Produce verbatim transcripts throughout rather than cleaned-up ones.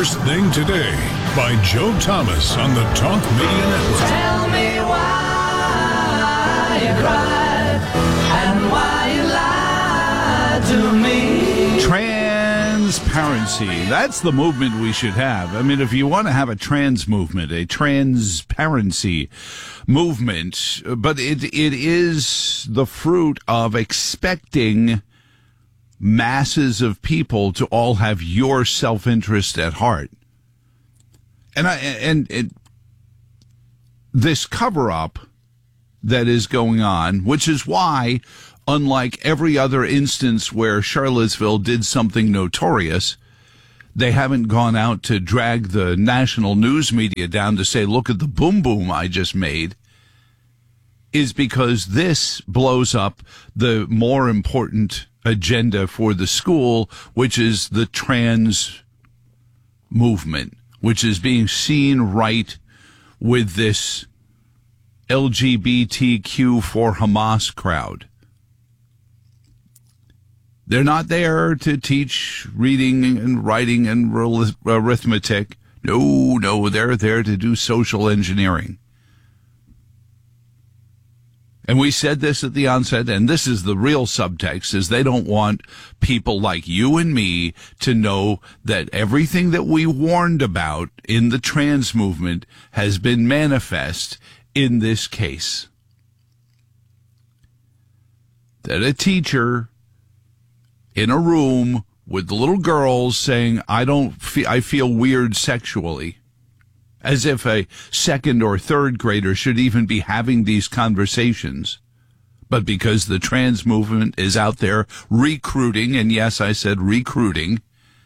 First Thing Today by Joe Thomas on the Talk Media Network. Tell me why you cried and why you lied to me. Transparency. That's the movement we should have. I mean, if you want to have a trans movement, a transparency movement, but it it is the fruit of expecting masses of people to all have your self-interest at heart. And I and it, this cover-up that is going on, which is why, unlike every other instance where Charlottesville did something notorious, they haven't gone out to drag the national news media down to say, look at the boom boom I just made, is because this blows up the more important agenda for the school, which is the trans movement, which is being seen right with this L G B T Q for Hamas crowd. They're not there to teach reading and writing and arithmetic. No, no, they're there to do social engineering. And we said this at the onset, and this is the real subtext, is they don't want people like you and me to know that everything that we warned about in the trans movement has been manifest in this case. That a teacher in a room with the little girls saying, I don't feel, I feel weird sexually, as if a second or third grader should even be having these conversations. But because the trans movement is out there recruiting, and yes, I said recruiting,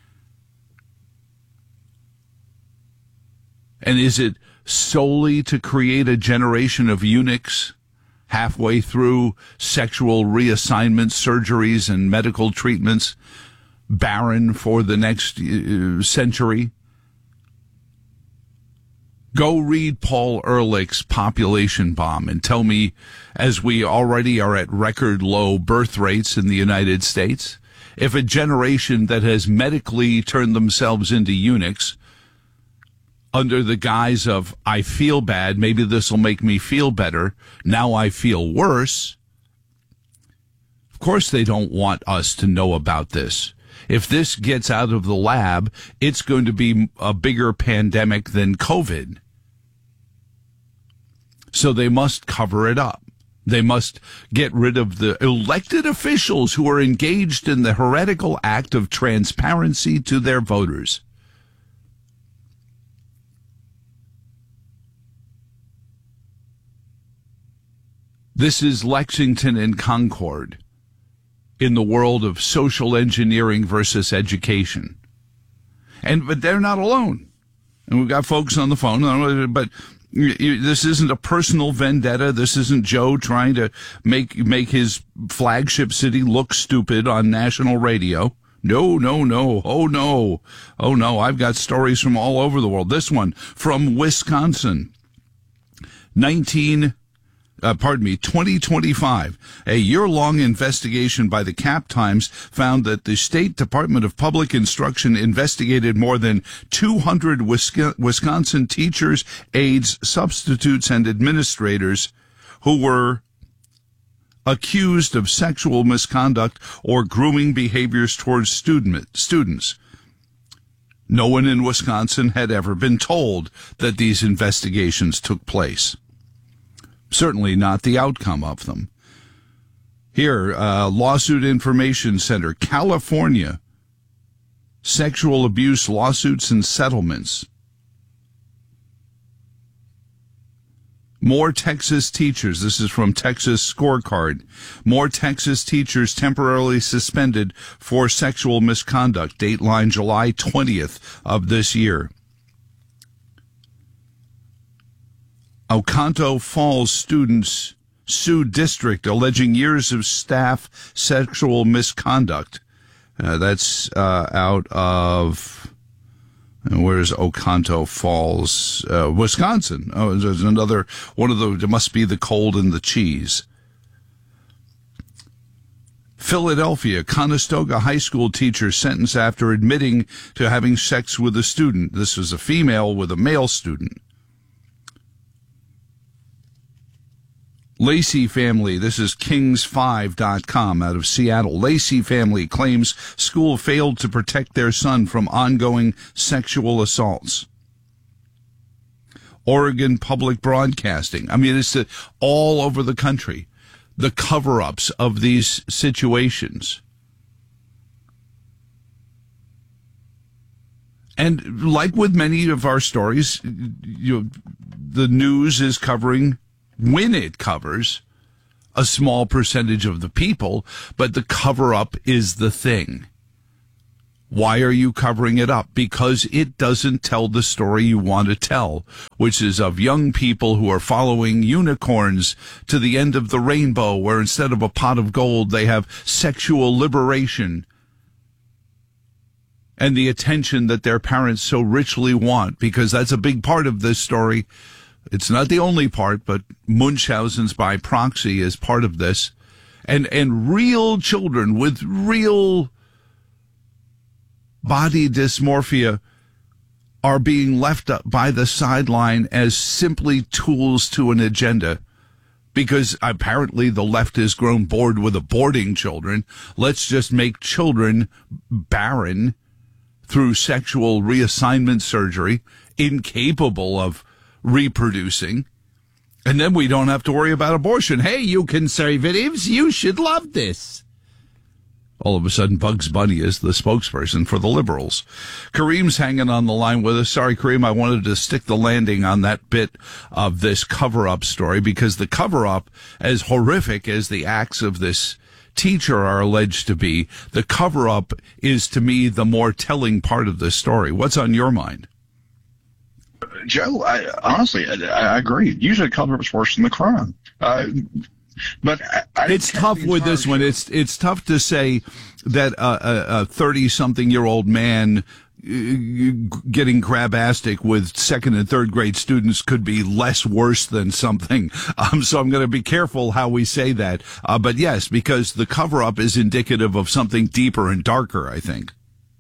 and is it solely to create a generation of eunuchs halfway through sexual reassignment surgeries and medical treatments, barren for the next uh, century? Go read Paul Ehrlich's Population Bomb and tell me, as we already are at record low birth rates in the United States, if a generation that has medically turned themselves into eunuchs under the guise of, I feel bad, maybe this will make me feel better, now I feel worse. Of course they don't want us to know about this. If this gets out of the lab, it's going to be a bigger pandemic than COVID. So they must cover it up. They must get rid of the elected officials who are engaged in the heretical act of transparency to their voters. This is Lexington and Concord in the world of social engineering versus education. And but they're not alone. And we've got folks on the phone, but this isn't a personal vendetta. This isn't Joe trying to make make his flagship city look stupid on national radio. No, no, no. Oh, no. Oh, no. I've got stories from all over the world. This one from Wisconsin. nineteen Uh, pardon me, twenty twenty-five, a year-long investigation by the Cap Times found that the State Department of Public Instruction investigated more than two hundred Wisconsin teachers, aides, substitutes, and administrators who were accused of sexual misconduct or grooming behaviors towards student, students. No one in Wisconsin had ever been told that these investigations took place. Certainly not the outcome of them. Here, uh, Lawsuit Information Center, California, sexual abuse lawsuits and settlements. More Texas teachers, this is from Texas Scorecard, more Texas teachers temporarily suspended for sexual misconduct, dateline July twentieth of this year. Oconto Falls students sue district alleging years of staff sexual misconduct. Uh, that's uh, out of, where's Oconto Falls? Uh, Wisconsin. Oh, there's another one of the, it must be the cold and the cheese. Philadelphia, Conestoga High School teacher sentenced after admitting to having sex with a student. This was a female with a male student. Lacey family, this is kings five dot com out of Seattle. Lacey family claims school failed to protect their son from ongoing sexual assaults. Oregon Public Broadcasting. I mean, it's uh, all over the country. The cover-ups of these situations. And like with many of our stories, you know, the news is covering, when it covers, a small percentage of the people, but the cover-up is the thing. Why are you covering it up? Because it doesn't tell the story you want to tell, which is of young people who are following unicorns to the end of the rainbow, where instead of a pot of gold, they have sexual liberation and the attention that their parents so richly want, because that's a big part of this story. It's not the only part, but Munchausen's by proxy is part of this. And, and real children with real body dysmorphia are being left up by the sideline as simply tools to an agenda, because apparently the left has grown bored with aborting children. Let's just make children barren through sexual reassignment surgery, incapable of reproducing, and then we don't have to worry about abortion. Hey, you conservatives, you should love this. All of a sudden, Bugs Bunny is the spokesperson for the liberals. Kareem's hanging on the line with us. Sorry, Kareem, I wanted to stick the landing on that bit of this cover-up story, because the cover-up, as horrific as the acts of this teacher are alleged to be, the cover-up is, to me, the more telling part of this story. What's on your mind? Joe, I, honestly, I, I agree. Usually, cover-up's worse than the crime. Uh, But I, I it's tough with this one. It's it's tough to say that a thirty-something-year-old man uh, getting crabastic with second and third grade students could be less worse than something. Um, so I'm going to be careful how we say that. Uh, but yes, because the cover-up is indicative of something deeper and darker, I think.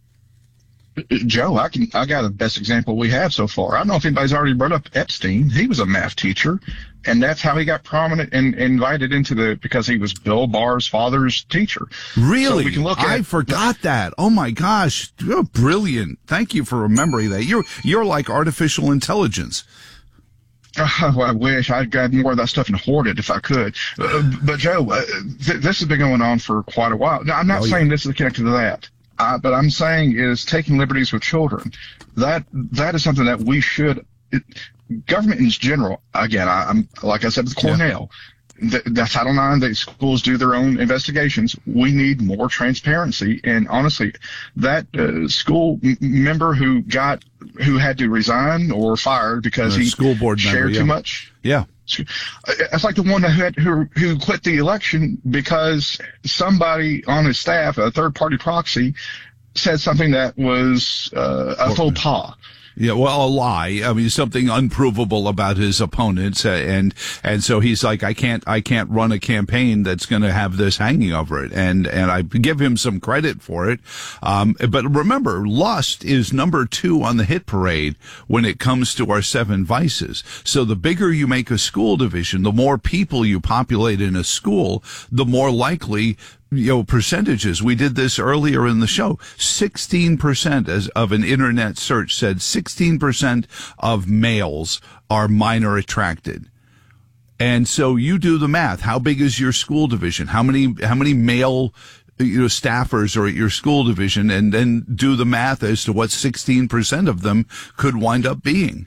Joe, I can I got the best example we have so far. I don't know if anybody's already brought up Epstein. He was a math teacher, and that's how he got prominent and invited into the, because he was Bill Barr's father's teacher. Really? So we can look at, I forgot that. Oh my gosh. You're brilliant. Thank you for remembering that. You're you're like artificial intelligence. Oh, I wish I'd got more of that stuff and hoarded if I could. Uh, but Joe, uh, th- this has been going on for quite a while. Now, I'm not oh, saying yeah. this is connected to that. Uh, but I'm saying is taking liberties with children. That that is something that we should. It, government in general. Again, I, I'm like I said with Cornell. Yeah. The, the Title nine, the schools do their own investigations. We need more transparency. And honestly, that uh, school m- member who got who had to resign or fired because the he school board shared member, yeah. too much. Yeah. It's like the one who had, who who quit the election because somebody on his staff, a third party proxy, said something that was uh, a faux pas. Yeah, well, a lie. I mean, something unprovable about his opponents, uh, and and so he's like, I can't, I can't run a campaign that's going to have this hanging over it, and and I give him some credit for it. Um, but remember, lust is number two on the hit parade when it comes to our seven vices. So the bigger you make a school division, the more people you populate in a school, the more likely, you know, percentages. We did this earlier in the show. sixteen percent as of an internet search said sixteen percent of males are minor attracted. And so you do the math. How big is your school division? How many, how many male, you know, staffers are at your school division? And then do the math as to what sixteen percent of them could wind up being.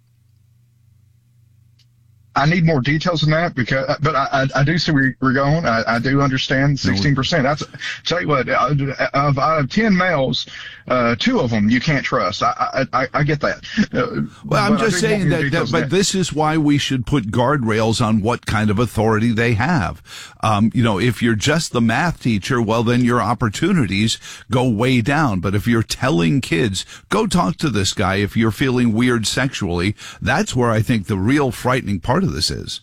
I need more details than that, because, but I, I, I do see where you're going. I, I do understand sixteen percent. That's, tell you what, of, out of ten males, uh, two of them you can't trust. I, I, I get that. Uh, well, I'm just saying that, that, but that. This is why we should put guardrails on what kind of authority they have. Um, you know, if you're just the math teacher, well, then your opportunities go way down. But if you're telling kids, go talk to this guy if you're feeling weird sexually, that's where I think the real frightening part of this is.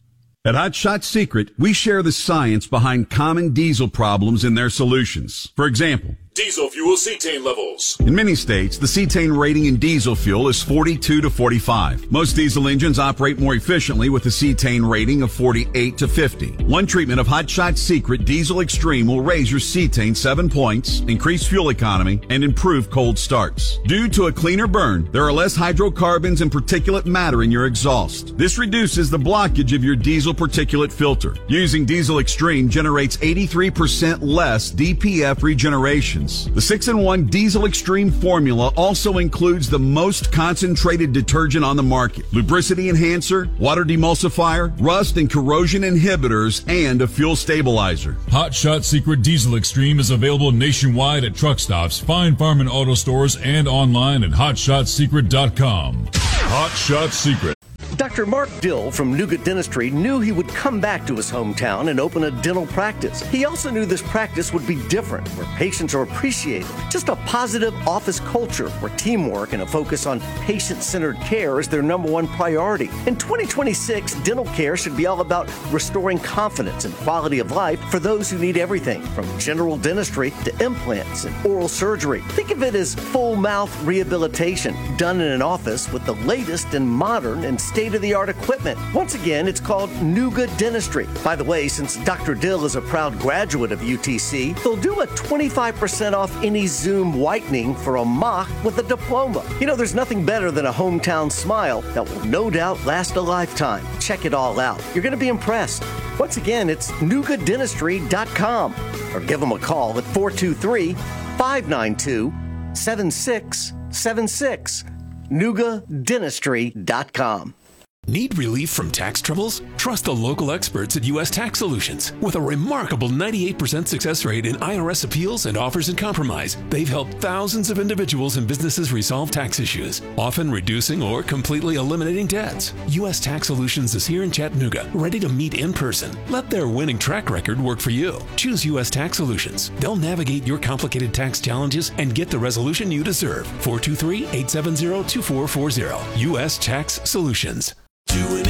At Hot Shot Secret, we share the science behind common diesel problems and their solutions. For example, diesel fuel cetane levels. In many states, the cetane rating in diesel fuel is forty-two to forty-five. Most diesel engines operate more efficiently with a cetane rating of forty-eight to fifty. One treatment of Hot Shot Secret Diesel Extreme will raise your cetane seven points, increase fuel economy, and improve cold starts. Due to a cleaner burn, there are less hydrocarbons and particulate matter in your exhaust. This reduces the blockage of your diesel particulate filter. Using Diesel Extreme generates eighty-three percent less D P F regeneration. The six in one Diesel Extreme formula also includes the most concentrated detergent on the market, lubricity enhancer, water demulsifier, rust and corrosion inhibitors, and a fuel stabilizer. Hot Shot Secret Diesel Extreme is available nationwide at truck stops, fine farm and auto stores, and online at hot shot secret dot com. Hot Shot Secret. Doctor Mark Dill from Nuga Dentistry knew he would come back to his hometown and open a dental practice. He also knew this practice would be different, where patients are appreciated. Just a positive office culture where teamwork and a focus on patient-centered care is their number one priority. In twenty twenty-six, dental care should be all about restoring confidence and quality of life for those who need everything from general dentistry to implants and oral surgery. Think of it as full mouth rehabilitation done in an office with the latest and modern and state-of-the-art equipment. Once again, it's called Nuga Dentistry. By the way, since Doctor Dill is a proud graduate of U T C, they'll do a twenty-five percent off any Zoom whitening for a mock with a diploma. You know, there's nothing better than a hometown smile that will no doubt last a lifetime. Check it all out. You're going to be impressed. Once again, it's nuga dentistry dot com or give them a call at four two three, five nine two, seven six seven six. nuga dentistry dot com. Need relief from tax troubles? Trust the local experts at U S Tax Solutions. With a remarkable ninety-eight percent success rate in I R S appeals and offers in compromise, they've helped thousands of individuals and businesses resolve tax issues, often reducing or completely eliminating debts. U S Tax Solutions is here in Chattanooga, ready to meet in person. Let their winning track record work for you. Choose U S Tax Solutions. They'll navigate your complicated tax challenges and get the resolution you deserve. four two three, eight seven zero, two four four zero. U S Tax Solutions.